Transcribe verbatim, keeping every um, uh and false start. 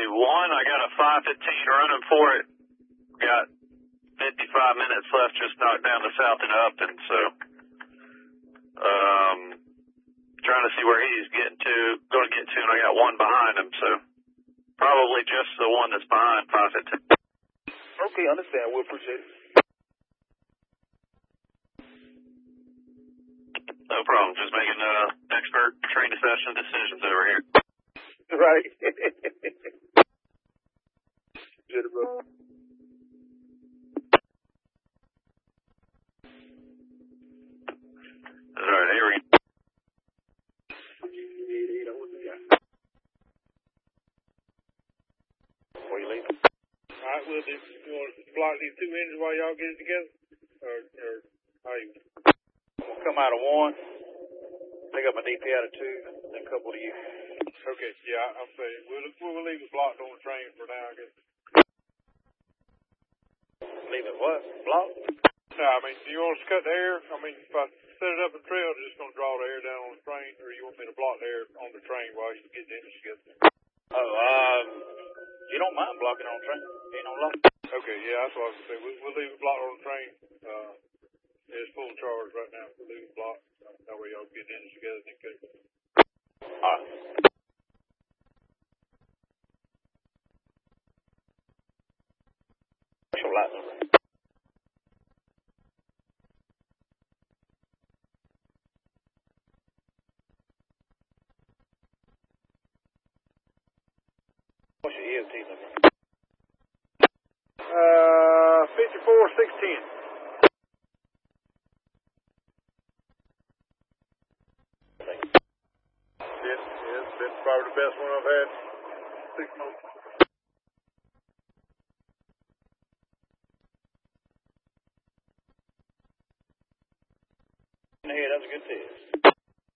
one, I got a five fifteen running for it. Got fifty-five minutes left, just knocked down the south and Upton, so um, trying to see where he's getting to, going to get to, and I got one behind him, so probably just the one that's behind five fifteen. Okay, understand. We appreciate it. No problem. Just making uh, expert training session decisions over here. Right. Good, bro. All right, here we go. Where you leaving? All right, well, do you want to block these two engines while y'all get it together? Or, or how you? I'm going to come out of one, pick up my D P out of two, then couple to you. Okay, yeah, I'm saying we'll, we'll leave it blocked on the train for now, I guess. Leave it what? Blocked? No, I mean, do you want us to cut the air? I mean, if I set it up in trail, it's just going to draw the air down on the train, or you want me to block the air on the train while you get the engines together? Oh, um, you don't mind blocking on the train? Ain't no law. Okay, yeah, that's what I was going to say. We'll, we'll leave it blocked on the train. Uh, it's full charge right now. We'll leave it blocked. That way y'all get the engines together and then cut it. All right. What's your light number? What's your E O T number? Uh, fifty-four six ten. Yes, yes, that's probably the best one I've had. Six months. Hey, that's a good test.